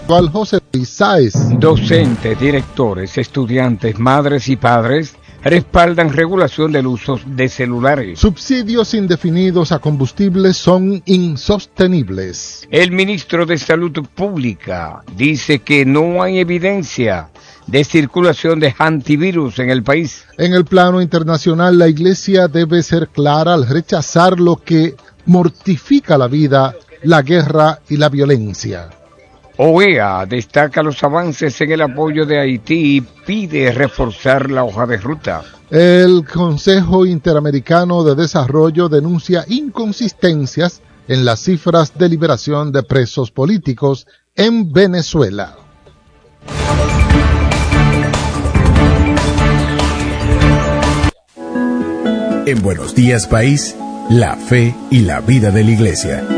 Al José Luis Sáez. Docentes, directores, estudiantes, madres y padres respaldan regulación del uso de celulares. Subsidios indefinidos a combustibles son insostenibles. El ministro de Salud Pública dice que no hay evidencia de circulación de antivirus en el país. En el plano internacional, la Iglesia debe ser clara al rechazar lo que mortifica la vida, la guerra y la violencia. OEA destaca los avances en el apoyo de Haití y pide reforzar la hoja de ruta. El Consejo Interamericano de Desarrollo denuncia inconsistencias en las cifras de liberación de presos políticos en Venezuela. En Buenos Días País, la fe y la vida de la Iglesia.